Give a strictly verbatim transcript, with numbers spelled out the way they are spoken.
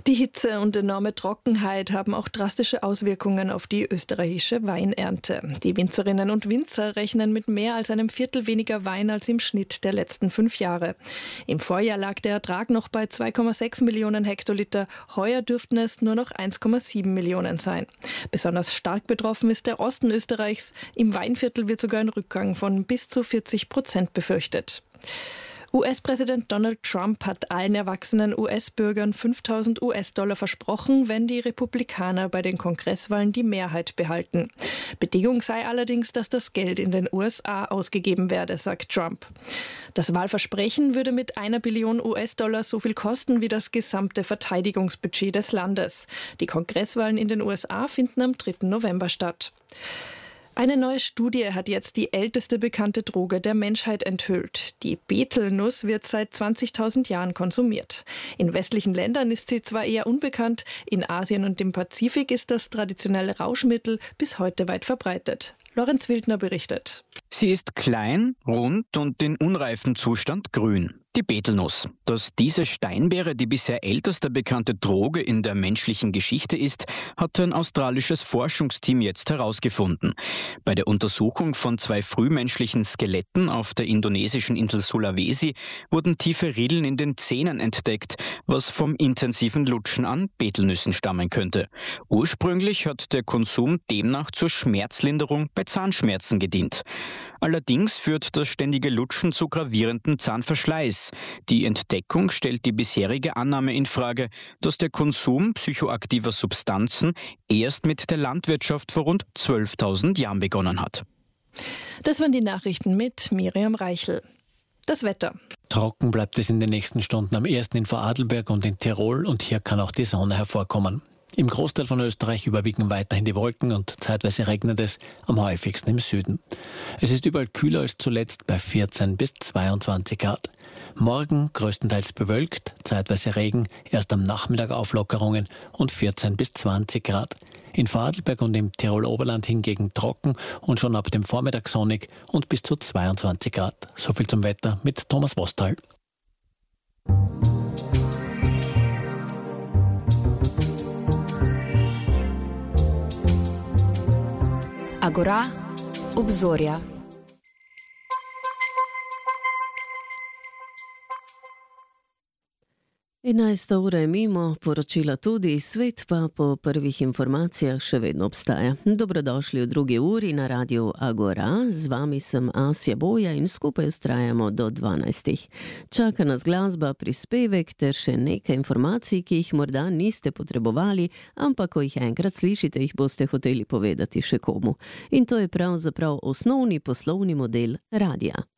Die Hitze und enorme Trockenheit haben auch drastische Auswirkungen auf die österreichische Weinernte. Die Winzerinnen und Winzer rechnen mit mehr als einem Viertel weniger Wein als im Schnitt der letzten fünf Jahre. Im Vorjahr lag der Ertrag noch bei zwei Komma sechs Millionen Hektoliter. Heuer dürften es nur noch eins Komma sieben Millionen sein. Besonders stark betroffen ist der Osten Österreichs. Im Weinviertel wird sogar ein Rückgang von bis zu vierzig Prozent befürchtet. U S-Präsident Donald Trump hat allen erwachsenen U S-Bürgern fünftausend US-Dollar versprochen, wenn die Republikaner bei den Kongresswahlen die Mehrheit behalten. Bedingung sei allerdings, dass das Geld in den U S A ausgegeben werde, sagt Trump. Das Wahlversprechen würde mit einer Billion U S-Dollar so viel kosten wie das gesamte Verteidigungsbudget des Landes. Die Kongresswahlen in den U S A finden am dritten November statt. Eine neue Studie hat jetzt die älteste bekannte Droge der Menschheit enthüllt. Die Betelnuss wird seit zwanzigtausend Jahren konsumiert. In westlichen Ländern ist sie zwar eher unbekannt, in Asien und dem Pazifik ist das traditionelle Rauschmittel bis heute weit verbreitet. Lorenz Wildner berichtet. Sie ist klein, rund und in unreifem Zustand grün. Die Betelnuss. Dass diese Steinbeere die bisher älteste bekannte Droge in der menschlichen Geschichte ist, hat ein australisches Forschungsteam jetzt herausgefunden. Bei der Untersuchung von zwei frühmenschlichen Skeletten auf der indonesischen Insel Sulawesi wurden tiefe Rillen in den Zähnen entdeckt, was vom intensiven Lutschen an Betelnüssen stammen könnte. Ursprünglich hat der Konsum demnach zur Schmerzlinderung bei Zahnschmerzen gedient. Allerdings führt das ständige Lutschen zu gravierendem Zahnverschleiß. Die Entdeckung stellt die bisherige Annahme in Frage, dass der Konsum psychoaktiver Substanzen erst mit der Landwirtschaft vor rund zwölftausend Jahren begonnen hat. Das waren die Nachrichten mit Miriam Reichel. Das Wetter. Trocken bleibt es in den nächsten Stunden am ersten in Vorarlberg und in Tirol und hier kann auch die Sonne hervorkommen. Im Großteil von Österreich überwiegen weiterhin die Wolken und zeitweise regnet es, am häufigsten im Süden. Es ist überall kühler als zuletzt bei vierzehn bis zweiundzwanzig Grad. Morgen größtenteils bewölkt, zeitweise Regen, erst am Nachmittag Auflockerungen und vierzehn bis zwanzig Grad. In Vorarlberg und im Tirol-Oberland hingegen trocken und schon ab dem Vormittag sonnig und bis zu zweiundzwanzig Grad. Soviel zum Wetter mit Thomas Wostal. Agora, obzorja. enajsta ura je mimo, poročila tudi, svet pa po prvih informacijah še vedno obstaja. Dobrodošli v drugi uri na radiu Agora, z vami sem Asja Boja in skupaj vztrajamo do dvanajstih. Čaka nas glasba, prispevek ter še nekaj informacij, ki jih morda niste potrebovali, ampak ko jih enkrat slišite, jih boste hoteli povedati še komu. In to je pravzaprav osnovni poslovni model radija.